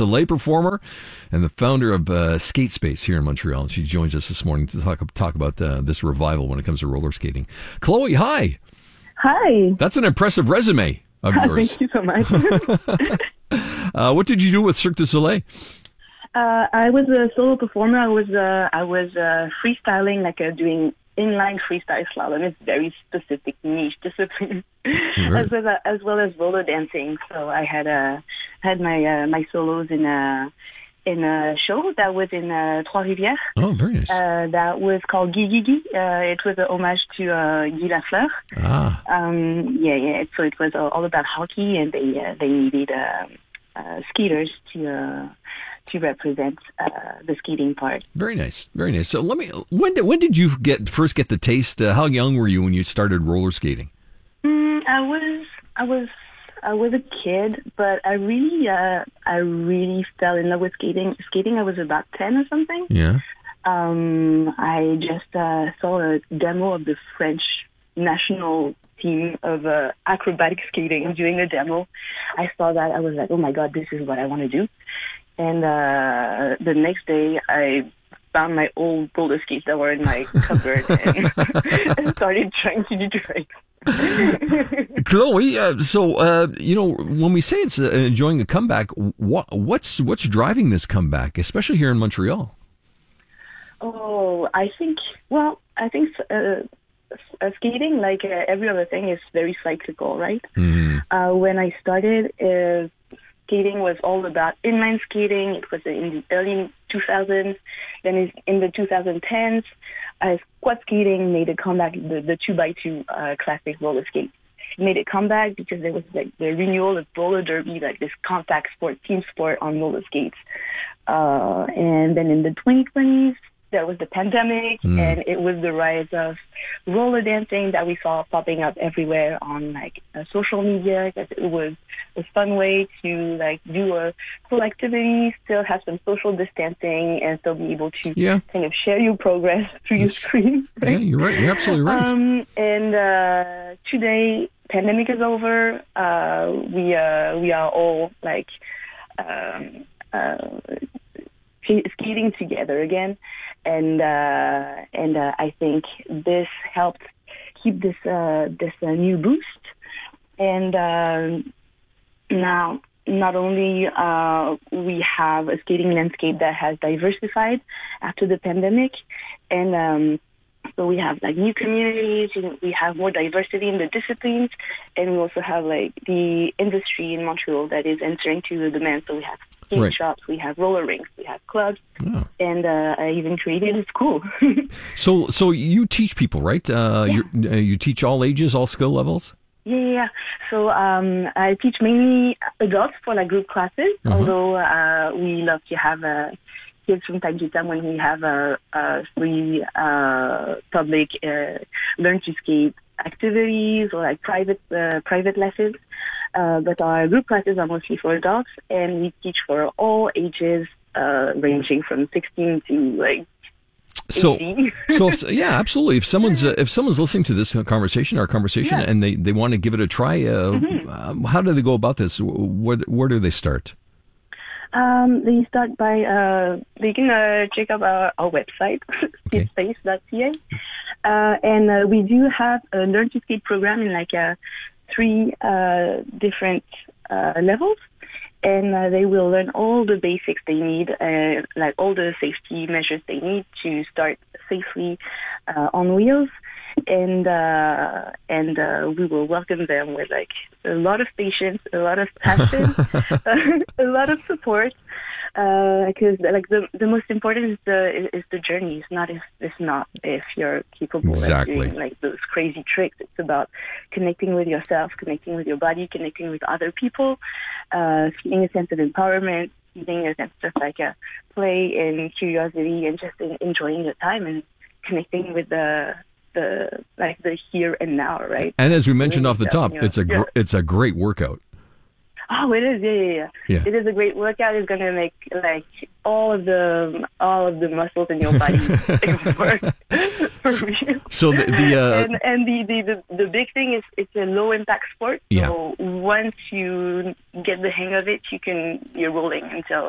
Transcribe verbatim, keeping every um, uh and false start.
Soleil performer and the founder of uh, Skate Space here in Montreal. And she joins us this morning to talk talk about uh, this revival when it comes to roller skating. Chloe, hi. Hi. That's an impressive resume of yours. Thank you so much. uh, what did you do with Cirque du Soleil? Uh, I was a solo performer. I was uh, I was uh, freestyling, like uh, doing inline freestyle slalom. It's very specific niche discipline, Right. as well as, as well as roller dancing. So I had uh, had my uh, my solos in a in a show that was in uh, Trois-Rivières. Oh, very nice. Uh, that was called Guy Guy Guy. Uh, it was a homage to uh, Guy Lafleur. Ah. Um, yeah, yeah. So it was all about hockey, and they uh, they needed uh, uh, skaters to. Uh, to represent uh, the skating part. Very nice, very nice. So let me. When did when did you get first get the taste? Uh, how young were you when you started roller skating? Mm, I was I was I was a kid, but I really uh, I really fell in love with skating. Skating, I was about ten or something. Yeah. Um, I just uh, saw a demo of the French national team of uh, acrobatic skating doing a demo. I saw that. I was like, oh my god, this is what I want to do. And uh, the next day, I found my old roller skates that were in my cupboard and, and started trying to do tricks. Chloe, uh, so uh, you know when we say it's uh, enjoying a comeback, what what's what's driving this comeback, especially here in Montreal? Oh, I think. Well, I think uh, uh, skating, like uh, every other thing, is very cyclical, right? Mm-hmm. Uh, when I started. Uh, Skating was all about inline skating. It was in the early two thousands. Then in the twenty tens, uh, squat skating made a comeback, the, the two by two uh, classic roller skate. It made a comeback because there was like the renewal of roller derby, like this contact sport, team sport on roller skates. Uh, and then in the twenty twenties, there was the pandemic, mm. and it was the rise of roller dancing that we saw popping up everywhere on like uh, social media. Because it was a fun way to like do a full activity, still have some social distancing, and still be able to yeah. kind of share your progress through your screen. Right? Yeah, you're right. You're absolutely right. Um, and uh, today, pandemic is over. Uh, we uh, we are all like um, uh, skating together again. And uh, and uh, I think this helped keep this uh, this uh, new boost. And uh, now, not only uh, we have a skating landscape that has diversified after the pandemic, and um, so we have like new communities. You know, we have more diversity in the disciplines, and we also have like the industry in Montreal that is answering to the demand. So we have skate right. shops, we have roller rinks, we have clubs, oh. and uh, I even created a school. so, so you teach people, right? Uh, yeah. you uh, you teach all ages, all skill levels. Yeah, yeah, yeah. So um, I teach mainly adults for like group classes. Uh-huh. Although uh, we love to have uh, kids from time to time when we have a, a free uh, public uh, learn to skate activities or like private uh, private lessons. Uh, but our group classes are mostly for adults, and we teach for all ages, uh, ranging from sixteen to like so, so if, yeah, absolutely. If someone's uh, if someone's listening to this conversation, our conversation, yeah. and they, they want to give it a try, uh, mm-hmm. um, how do they go about this? Where where do they start? Um, they start by uh, they can uh, check out our, our website, skate space dot c a, uh, and uh, we do have a learn to skate program in like uh, three uh, different uh, levels. And uh, they will learn all the basics they need, uh, like all the safety measures they need to start safely uh, on wheels. And uh, and uh, we will welcome them with like a lot of patience, a lot of passion, a lot of support. Because uh, like the the most important is the is the journey. It's not if it's not if you're capable exactly. of doing like those crazy tricks. It's about connecting with yourself, connecting with your body, connecting with other people, uh, feeling a sense of empowerment, feeling a sense of like a play and curiosity, and just enjoying your time and connecting with the the like the here and now, right? And as we mentioned off the top, it's a gr- yeah. it's a great workout. Oh, it is. Yeah, yeah, yeah, yeah. It is a great workout. It's gonna make like all of the all of the muscles in your body work for real. So the, the uh... and, and the, the, the the big thing is it's a low impact sport. Yeah. So once you get the hang of it, you can you're rolling until